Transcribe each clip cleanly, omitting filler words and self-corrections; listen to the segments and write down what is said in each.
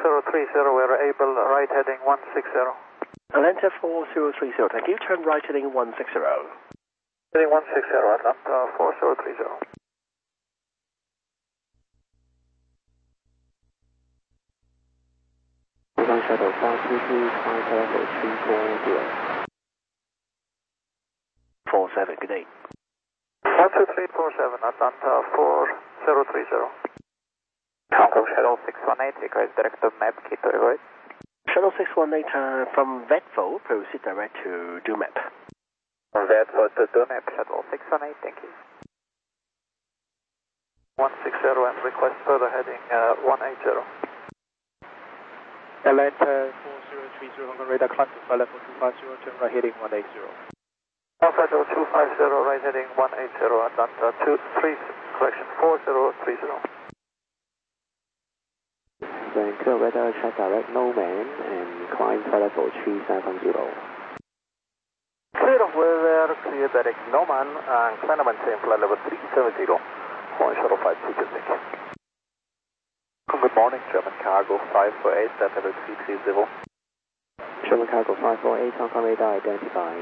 4030, we're able, right heading 160. Atlanta 4030, thank you. Turn right heading 160. Heading 160, Atlanta 4030. Shuttle 522, flight level 340. 47, good day. 12347, Atlanta 4030. Hong Kong Shuttle 618, request direct to map, key to avoid. Shuttle 618 from Vetfo, proceed direct to DUMAP. From Vetfo to DUMAP, Shuttle 618, thank you. 160 and request further heading 180. Atlanta 4030, Hong Kong radar, climb to flight level 250, turn right heading 180. Alpha 250, right heading 180, Atlanta 4030. Vancouver radar, check direct no man and climb flight level 370. Clear of weather, clear direct no man and climb and maintain flight level 370. One shuttle 522, thank you. Good morning, German Cargo 548, Delta 330. German Cargo 548, Hong Kong radar identified.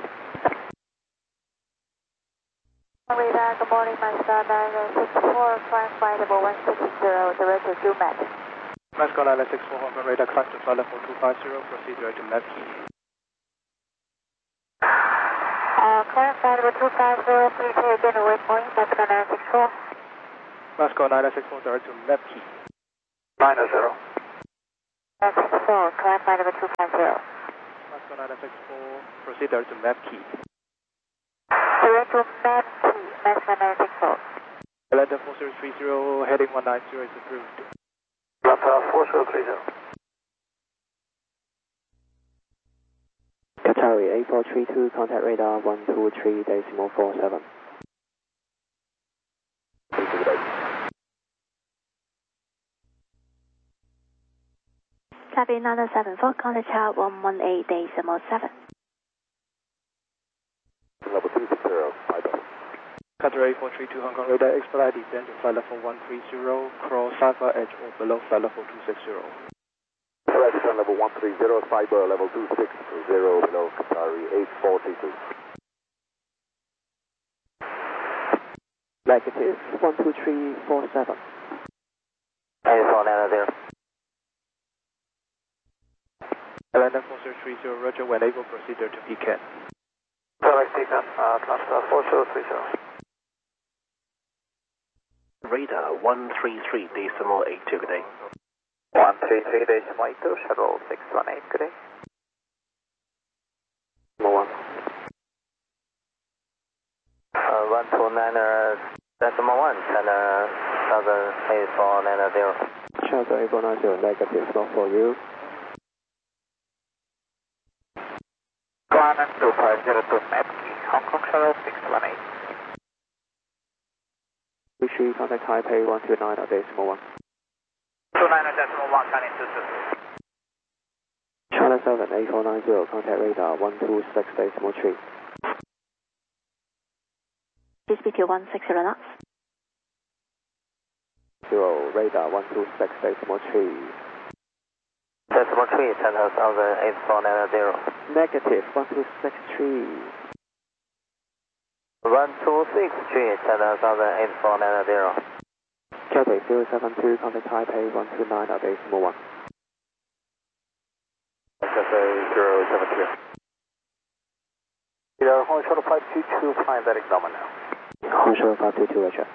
Radar, good morning, Master 964, climb flight level 160, direct to DUMAP. Master 964, Hong Kong radar, climb to flight level 250, proceed direct to map key. Climb flight level 250, please again, waypoint, Master 964. Master 964, direct to map key. 90. 964, climb flight level 250. Master 964, proceed direct to map key. Direct to map key, Master 964. Atlanta 4030, heading 190 is approved. Atlanta 4030. Qatari 8432, contact radar 123.47. Copy 974, contact tower 118.7. Level 260, bye-bye. Qatar 8432, Hong Kong radar, expedite descent to flight level 130, cross Cypher edge or below flight level 260. Correct, level 130, cyber level 260, below Qatari 8432. Negative 12347. there. Atlanta 4030, roger, when able, proceed to PCAN. Correct, Deacon, Atlanta 4030. Radar 133.82, good day. 133.82, shuttle 618, good day. Number 1. 129.1, China 108490. Shelter 8490, negative, not for you. Climb 2502, map key, Hong Kong shuttle 618. Issue contact Taipei 129.1. 29.1, China 222. China 7 8490, contact radar 126.3. Please speak to 160 knots. 0, radar 126.3. Decimal 3, 10,8490. Negative 1263. 1263, 10,8490. Cathay 072, contact Taipei 129.1. Cathay 072. Hong Shuttle 522, flying direct Delta now. Hong Shuttle 522, roger.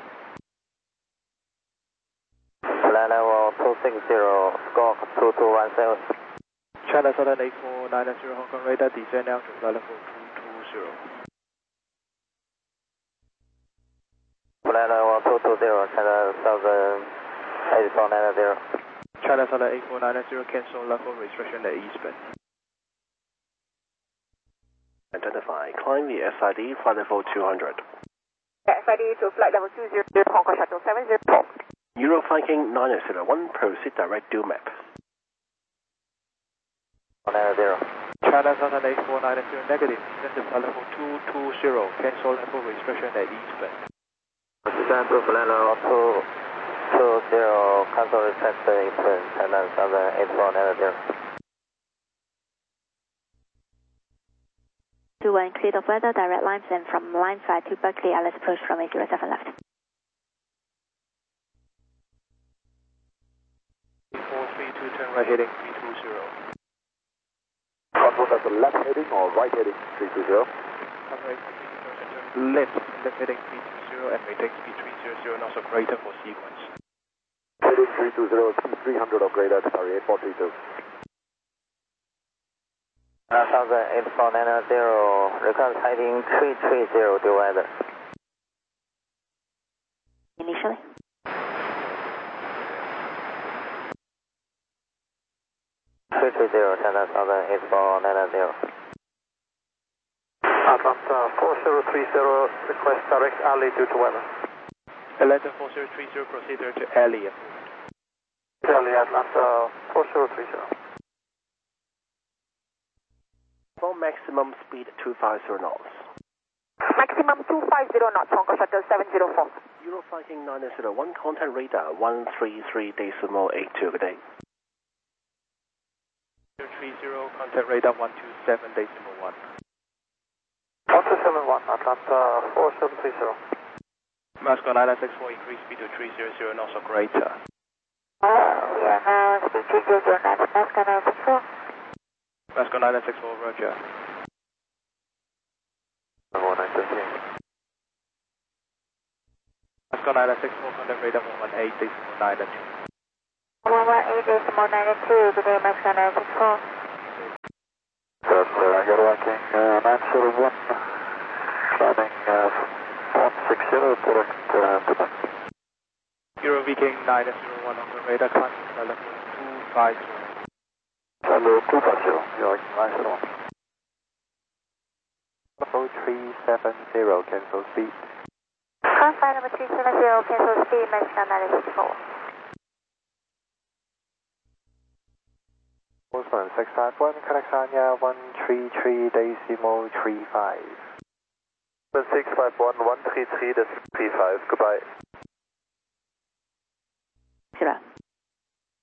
Flight level 260, squawk 2217. China Southern 8490, Hong Kong radar, descend now to flight level 220. Flight level 220, China Southern 8490. China Southern 8490, cancel level restriction at eastbound. Identify, climb the SID, flight level 200. SID to flight level 200, Hong Kong shuttle 70. Euro Viking 9001, proceed direct DUMAP. 190. China Southern 8490, negative, descend to flight level 220, cancel level restriction at eastbound. Descend to flight level cancel request influence, China Southern 8490. 21 cleared of weather, direct lines, and from line 5 to Berkeley, let's approach from 807 left. 432, turn right heading 320. Control as the left heading or right heading 320? Left heading 320 and maintain speed 300 knots or greater for sequence. Heading 320, speed 300 or greater, sorry, 8432. Southern 8490, request heading 330 due weather. Initially. China Southern 8490. Atlanta 4030, request direct alley due to weather. Atlanta 4030, proceed to alley. Alley, Atlanta 4030. For maximum speed 250 knots. Maximum 250 knots, Hong Kong Shuttle 704. Eurofighting 901, contact radar 133.82, good day. 30, contact radar 127.1. 1271, Atlanta 4730. Moscow 964, increase speed to 300 knots or greater. We are now speed 300 knots, Moscow 964. Moscow 964, roger. 1913. Moscow 964, contact radar 118.92. 118.92, good day, Moscow 964. Euroviking 901, climbing 160, direct Dubai. Euro Viking 901 on the radar, climbing level 250. Hello, 250, Euroviking 901. 0370, cancel speed. Flight number 370, cancel speed, Moscow 964. Postman 651, California 133.35. 651, 133.35, goodbye. Zero.